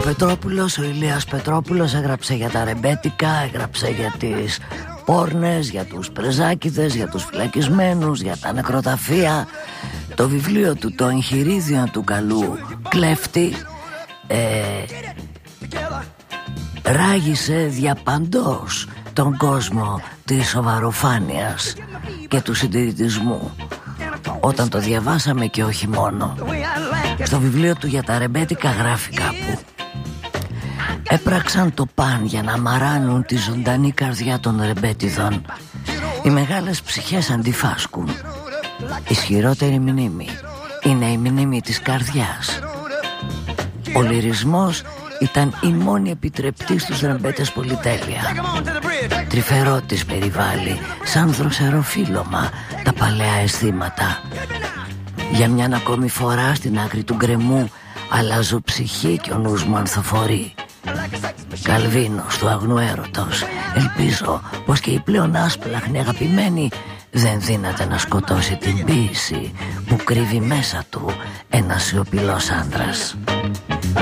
Πετρόπουλος, ο Ηλίας Πετρόπουλος έγραψε για τα ρεμπέτικα, έγραψε για τις πόρνες, για τους πρεζάκηδες, για τους φυλακισμένους, για τα νεκροταφεία. Το βιβλίο του, το εγχειρίδιο του καλού κλέφτη, ράγισε διαπαντός τον κόσμο της σοβαροφάνειας και του συντηρητισμού. Όταν το διαβάσαμε και όχι μόνο. Στο βιβλίο του για τα ρεμπέτικα γράφει κάπου: έπραξαν το παν για να μαράνουν τη ζωντανή καρδιά των ρεμπέτιδων. Οι μεγάλες ψυχές αντιφάσκουν. Ισχυρότερη μνήμη είναι η μνήμη της καρδιάς. Ο λυρισμός ήταν η μόνη επιτρεπτή στους ρεμπέτες πολυτέλεια. Τρυφερό της περιβάλλει σαν δροσεροφύλλωμα τα παλαιά αισθήματα. Για μιαν ακόμη φορά στην άκρη του γκρεμού αλλάζω ψυχή και ο νους μου ανθοφορεί. Καλβίνος του αγνού έρωτος, ελπίζω πως και η πλέον άσπλαχνη αγαπημένη δεν δύναται να σκοτώσει την ποίηση που κρύβει μέσα του ένας σιωπηλός άντρας.